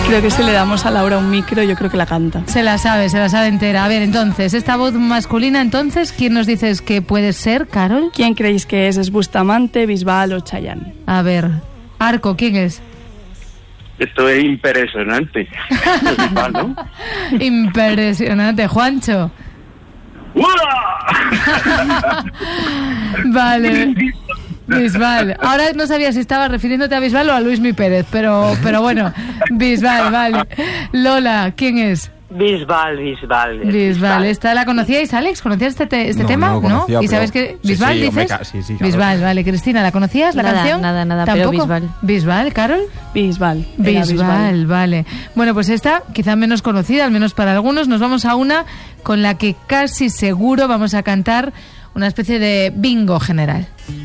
Creo que si le damos a Laura un micro, yo creo que la canta. Se la sabe entera. A ver, entonces, esta voz masculina, entonces, ¿quién nos dices que puede ser, Carol? ¿Quién creéis que es? ¿Es Bustamante, Bisbal o Chayanne? A ver, Arco, ¿quién es? Esto es impresionante. Bisbal, ¿no? Impresionante, Juancho. Vale. Bisbal. Ahora no sabía si estabas refiriéndote a Bisbal o a Luismi Pérez, pero bueno, Bisbal, vale. Lola, ¿quién es? Bisbal. ¿Esta la conocíais, Alex? ¿Conocías este tema? No lo conocía, ¿Y sabes qué? ¿Bisbal sí, dices? Sí, claro. Bisbal, vale. Cristina, ¿la conocías la canción? Nada, ¿Tampoco? pero Bisbal. ¿Bisbal, Carol? Bisbal. Bisbal, vale. Bueno, pues esta, quizá menos conocida, al menos para algunos. Nos vamos a una con la que casi seguro vamos a cantar una especie de bingo general.